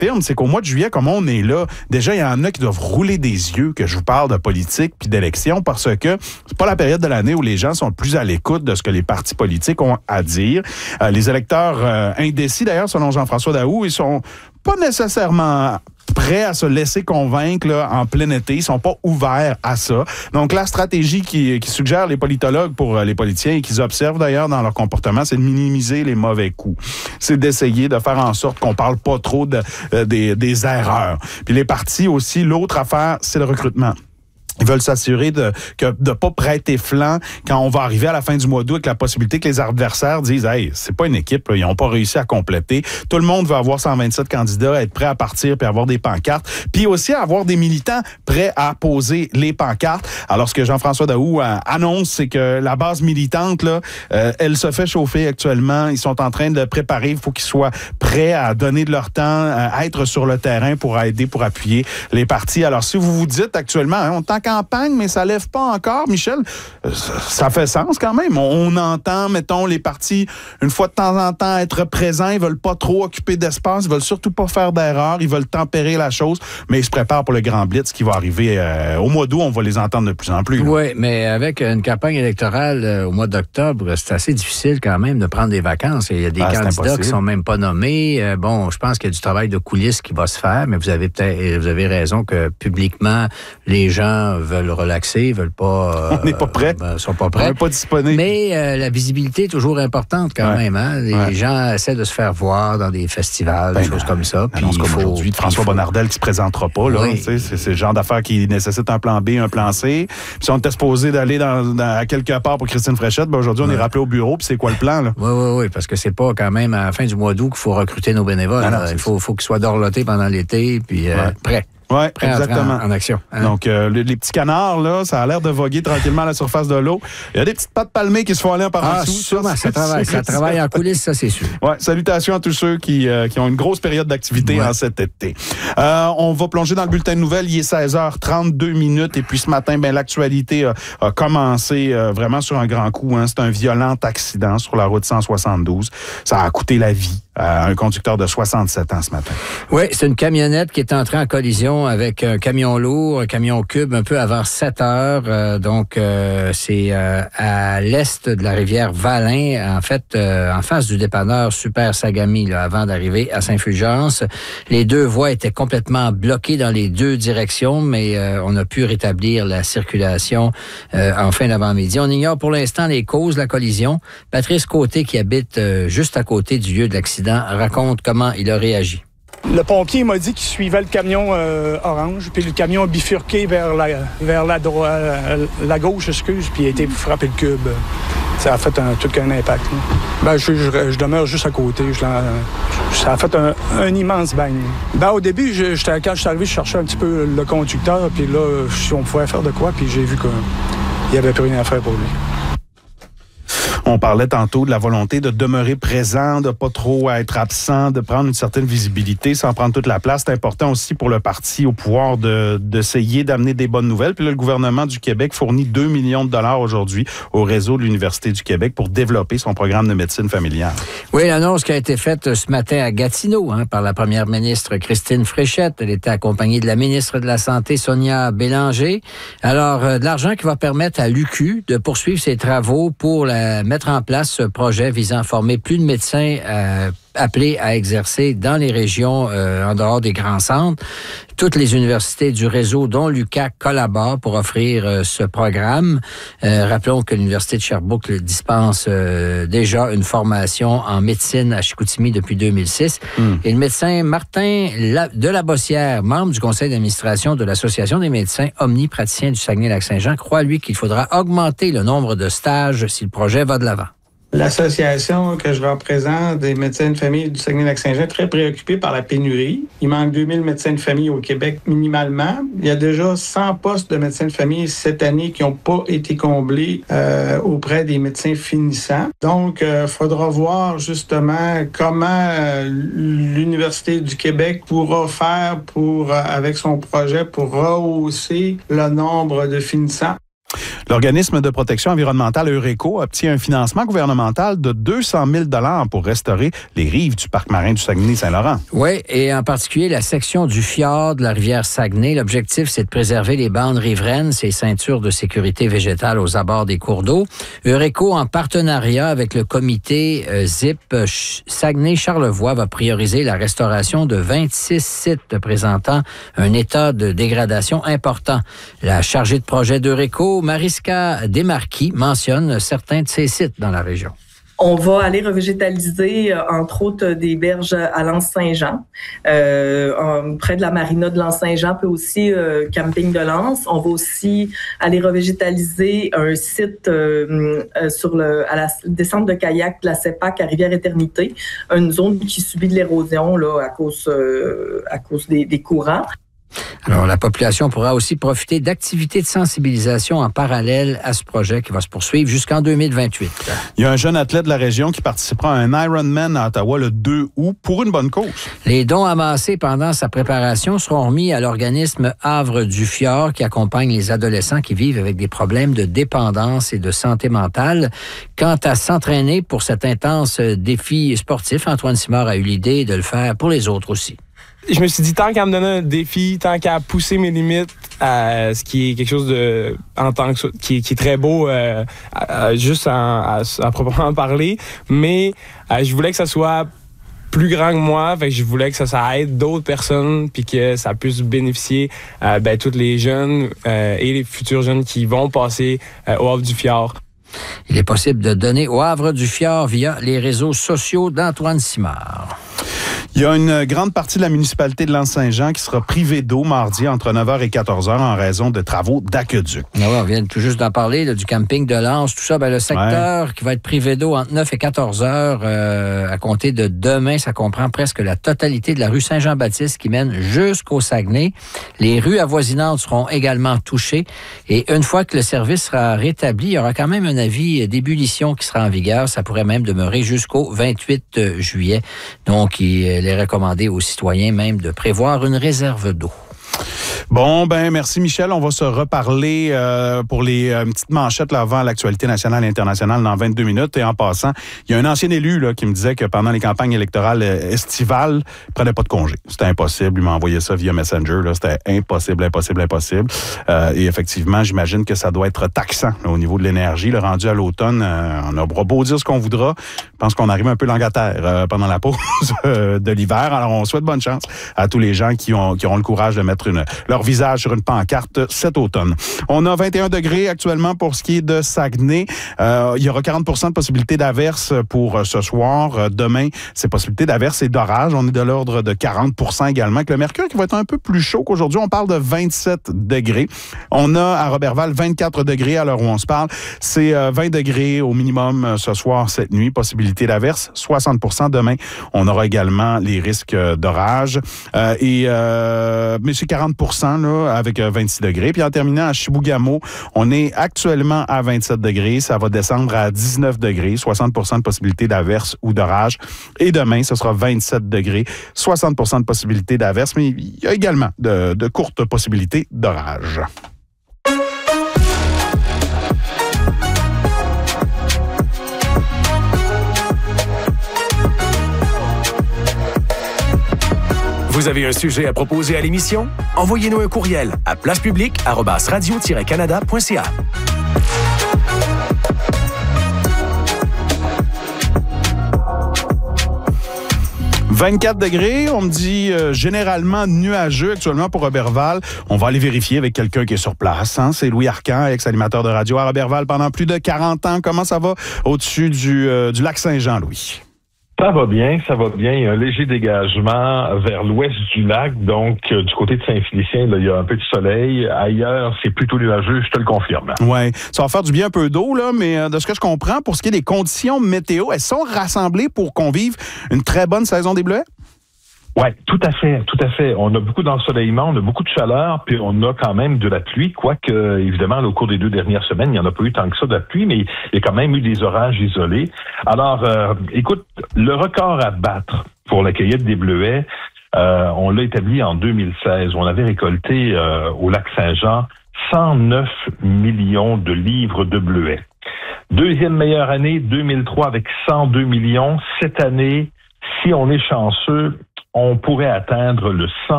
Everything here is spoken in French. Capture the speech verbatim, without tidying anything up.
confirme, c'est qu'au mois de juillet, comme on est là, déjà, il y en a qui doivent rouler des yeux que je vous parle de politique puis d'élection parce que c'est pas la période de l'année où les gens sont plus à l'écoute de ce que les partis politiques ont à dire. Euh, les électeurs euh, indécis, d'ailleurs, selon Jean-François Daoust, ils sont pas nécessairement prêts à se laisser convaincre là, en plein été. Ils sont pas ouverts à ça. Donc, la stratégie qui, qui suggèrent les politologues pour les politiciens et qu'ils observent d'ailleurs dans leur comportement, c'est de minimiser les mauvais coups. C'est d'essayer de faire en sorte qu'on parle pas trop de, euh, des, des erreurs. Puis les partis aussi, l'autre affaire, c'est le recrutement. Ils veulent s'assurer de que de pas prêter flanc quand on va arriver à la fin du mois d'août avec la possibilité que les adversaires disent « Hey, c'est pas une équipe, là, ils n'ont pas réussi à compléter. » Tout le monde veut avoir cent vingt-sept candidats, être prêt à partir puis avoir des pancartes. Puis aussi avoir des militants prêts à poser les pancartes. Alors, ce que Jean-François Daoust euh, annonce, c'est que la base militante, là, euh, elle se fait chauffer actuellement. Ils sont en train de préparer. Il faut qu'ils soient prêts à donner de leur temps, à être sur le terrain pour aider, pour appuyer les partis. Alors, si vous vous dites actuellement, hein, on t'en campagne, mais ça lève pas encore, Michel. Ça, ça fait sens quand même. On, on entend, mettons, les partis, une fois de temps en temps, être présents. Ils veulent pas trop occuper d'espace. Ils veulent surtout pas faire d'erreurs. Ils veulent tempérer la chose, mais ils se préparent pour le grand blitz qui va arriver euh, au mois d'août. On va les entendre de plus en plus. Oui, mais avec une campagne électorale euh, au mois d'octobre, c'est assez difficile quand même de prendre des vacances. Il y a des ah, candidats qui sont même pas nommés. Euh, bon, je pense qu'il y a du travail de coulisses qui va se faire, mais vous avez peut-être, vous avez raison que publiquement, les gens veulent relaxer, veulent pas... Euh, On n'est pas prêts. Ben, sont pas prêts. On n'est pas disponibles. Mais euh, la visibilité est toujours importante quand ouais. même. Hein? Les ouais. gens essaient de se faire voir dans des festivals, ben, des choses comme ça. Puis il faut... aujourd'hui, François faut... Bonnardel qui se présentera pas. Là, oui. C'est, c'est le genre d'affaires qui nécessite un plan B, un plan C. Puis si on était supposé d'aller dans, dans, à quelque part pour Christine Fréchette, ben aujourd'hui, on ouais. est rappelé au bureau. Puis c'est quoi le plan? Là? Oui, oui, oui, parce que c'est pas quand même à la fin du mois d'août qu'il faut recruter nos bénévoles. Non, non, il faut, faut qu'ils soient dorlotés pendant l'été, puis euh, ouais. prêts. Oui, exactement. En, en action. Hein? Donc, euh, les, les petits canards, là, ça a l'air de voguer tranquillement à la surface de l'eau. Il y a des petites pattes palmées qui se font aller par ah, en dessous. Sûrement, ça, ça travaille. Ça travaille en coulisses, ça, c'est sûr. Oui, salutations à tous ceux qui, euh, qui ont une grosse période d'activité ouais. en cet été. Euh, on va plonger dans le bulletin de nouvelles. Il est seize heures trente-deux minutes. Et puis ce matin, ben, l'actualité a, a commencé euh, vraiment sur un grand coup. Hein. C'est un violent accident sur la route cent soixante-douze. Ça a coûté la vie à un conducteur de soixante-sept ans ce matin. Oui, c'est une camionnette qui est entrée en collision avec un camion lourd, un camion cube, un peu avant sept heures. Euh, donc, euh, c'est euh, à l'est de la rivière Valin, en fait, euh, en face du dépanneur Super Sagami, là, avant d'arriver à Saint-Fulgence. Les deux voies étaient complètement bloquées dans les deux directions, mais euh, on a pu rétablir la circulation euh, en fin d'avant-midi. On ignore pour l'instant les causes de la collision. Patrice Côté, qui habite euh, juste à côté du lieu de l'accident, raconte comment il a réagi. Le pompier m'a dit qu'il suivait le camion euh, orange, puis le camion a bifurqué vers la, vers la, dro- euh, la gauche, excuse, puis il a été frappé le cube. Ça a fait un, tout un impact. Ben, je, je, je demeure juste à côté. Je, ça a fait un, un immense bang. Ben, au début, je, quand je suis arrivé, je cherchais un petit peu le conducteur, puis là, si on pouvait faire de quoi, puis j'ai vu qu'il n'y avait plus rien à faire pour lui. On parlait tantôt de la volonté de demeurer présent, de pas trop être absent, de prendre une certaine visibilité sans prendre toute la place. C'est important aussi pour le parti au pouvoir de, d'essayer d'amener des bonnes nouvelles. Puis là, le gouvernement du Québec fournit deux millions de dollars aujourd'hui au réseau de l'Université du Québec pour développer son programme de médecine familiale. Oui, l'annonce qui a été faite ce matin à Gatineau hein, par la première ministre Christine Fréchette. Elle était accompagnée de la ministre de la Santé, Sonia Bélanger. Alors, euh, de l'argent qui va permettre à l'U Q de poursuivre ses travaux pour la mettre en place ce projet visant à former plus de médecins euh, appelés à exercer dans les régions euh, en dehors des grands centres. Toutes les universités du réseau, dont l'U Q A C, collaborent pour offrir euh, ce programme. Euh, rappelons que l'Université de Sherbrooke dispense euh, déjà une formation en médecine à Chicoutimi depuis deux mille six. Mm. Et le médecin Martin de la Bossière, membre du conseil d'administration de l'Association des médecins omnipraticiens du Saguenay-Lac-Saint-Jean, croit, lui, qu'il faudra augmenter le nombre de stages si le projet va de l'avant. L'association que je représente des médecins de famille du Saguenay-Lac-Saint-Jean est très préoccupée par la pénurie. Il manque deux mille médecins de famille au Québec minimalement. Il y a déjà cent postes de médecins de famille cette année qui n'ont pas été comblés euh, auprès des médecins finissants. Donc, il euh, faudra voir justement comment euh, l'Université du Québec pourra faire pour, euh, avec son projet pour rehausser le nombre de finissants. L'organisme de protection environnementale Eureco obtient un financement gouvernemental de deux cent mille dollars pour restaurer les rives du parc marin du Saguenay-Saint-Laurent. Oui, et en particulier la section du fjord de la rivière Saguenay. L'objectif, c'est de préserver les bandes riveraines, ces ceintures de sécurité végétale aux abords des cours d'eau. Eureco, en partenariat avec le comité euh, Z I P Saguenay-Charlevoix, va prioriser la restauration de vingt-six sites présentant un état de dégradation important. La chargée de projet d'Eureco, Mariska Desmarquis, mentionne certains de ces sites dans la région. On va aller revégétaliser, euh, entre autres, des berges à L'Anse-Saint-Jean, euh, près de la marina de L'Anse-Saint-Jean, puis aussi euh, camping de L'Anse. On va aussi aller revégétaliser un site euh, euh, sur le, à la descente de kayak de la CEPAC à Rivière-Éternité, une zone qui subit de l'érosion là, à cause, euh, à cause des, des courants. Alors, la population pourra aussi profiter d'activités de sensibilisation en parallèle à ce projet qui va se poursuivre jusqu'en deux mille vingt-huit. Il y a un jeune athlète de la région qui participera à un Ironman à Ottawa le deux août pour une bonne cause. Les dons amassés pendant sa préparation seront remis à l'organisme Havre du Fjord qui accompagne les adolescents qui vivent avec des problèmes de dépendance et de santé mentale. Quant à s'entraîner pour cet intense défi sportif, Antoine Simard a eu l'idée de le faire pour les autres aussi. Je me suis dit, tant qu'à me donner un défi, tant qu'à pousser mes limites, euh, ce qui est quelque chose de, en tant que, qui, qui est très beau, euh, euh, juste en, à, à proprement parler, mais euh, je voulais que ça soit plus grand que moi, fait que je voulais que ça, ça aide d'autres personnes, puis que ça puisse bénéficier euh, ben, tous les jeunes euh, et les futurs jeunes qui vont passer euh, au Havre du Fjord. Il est possible de donner au Havre du Fjord via les réseaux sociaux d'Antoine Simard. Il y a une grande partie de la municipalité de L'Anse-Saint-Jean qui sera privée d'eau mardi entre neuf heures et quatorze heures en raison de travaux d'aqueduc. Ah ouais, on vient tout juste d'en parler, là, du camping de L'Anse, tout ça. Ben, le secteur ouais. qui va être privé d'eau entre neuf et quatorze heures euh, à compter de demain, ça comprend presque la totalité de la rue Saint-Jean-Baptiste qui mène jusqu'au Saguenay. Les rues avoisinantes seront également touchées. Et une fois que le service sera rétabli, il y aura quand même un avis d'ébullition qui sera en vigueur. Ça pourrait même demeurer jusqu'au vingt-huit juillet. Donc, il est recommandé aux citoyens même de prévoir une réserve d'eau. Bon, ben merci Michel. On va se reparler euh, pour les euh, petites manchettes là, avant l'actualité nationale et internationale dans vingt-deux minutes. Et en passant, il y a un ancien élu là, qui me disait que pendant les campagnes électorales estivales, il prenait pas de congé. C'était impossible. Il m'a envoyé ça via Messenger. Là. C'était impossible, impossible, impossible. Euh, et effectivement, j'imagine que ça doit être taxant là, au niveau de l'énergie. Le rendu à l'automne, euh, on aura beau dire ce qu'on voudra. Je pense qu'on arrive un peu langataire euh, pendant la pause euh, de l'hiver. Alors, on souhaite bonne chance à tous les gens qui, ont, qui auront le courage de mettre une, leur visage sur une pancarte cet automne. On a vingt et un degrés actuellement pour ce qui est de Saguenay. Euh, il y aura quarante pour cent de possibilité d'averse pour euh, ce soir. Euh, demain, c'est possibilité d'averse et d'orage. On est de l'ordre de quarante pour cent également. Avec le mercure qui va être un peu plus chaud qu'aujourd'hui. On parle de vingt-sept degrés. On a à Roberval vingt-quatre degrés à l'heure où on se parle. C'est euh, vingt degrés au minimum euh, ce soir, cette nuit. Possibilité d'averse, soixante pour cent. Demain, on aura également les risques euh, d'orage. Euh, et euh, mais c'est quarante pour cent là, avec vingt-six degrés. Puis en terminant à Chibougamau, on est actuellement à vingt-sept degrés. Ça va descendre à dix-neuf degrés, soixante pour cent de possibilité d'averse ou d'orage. Et demain, ce sera vingt-sept degrés, soixante pour cent de possibilité d'averse, mais il y a également de, de courtes possibilités d'orage. Vous avez un sujet à proposer à l'émission? Envoyez-nous un courriel à placepublique arobase radio tiret canada point c a. vingt-quatre degrés, on me dit euh, généralement nuageux actuellement pour Roberval. On va aller vérifier avec quelqu'un qui est sur place. Hein? C'est Louis Arcan, ex-animateur de radio à Roberval pendant plus de quarante ans. Comment ça va au-dessus du, euh, du lac Saint-Jean, Louis? Ça va bien, ça va bien. Il y a un léger dégagement vers l'ouest du lac, donc euh, du côté de Saint-Félicien, là, il y a un peu de soleil. Ailleurs, c'est plutôt nuageux, je te le confirme. Oui, ça va faire du bien un peu d'eau, là, mais euh, de ce que je comprends, pour ce qui est des conditions météo, elles sont rassemblées pour qu'on vive une très bonne saison des Bleuets? Oui, tout à fait, tout à fait. On a beaucoup d'ensoleillement, on a beaucoup de chaleur, puis on a quand même de la pluie, quoique, évidemment, là, au cours des deux dernières semaines, il n'y en a pas eu tant que ça de la pluie, mais il y a quand même eu des orages isolés. Alors, euh, écoute, le record à battre pour la cueillette des bleuets, euh, on l'a établi en deux mille seize, où on avait récolté euh, au lac Saint-Jean cent neuf millions de livres de bleuets. Deuxième meilleure année, deux mille trois, avec cent deux millions. Cette année, si on est chanceux, on pourrait atteindre le cent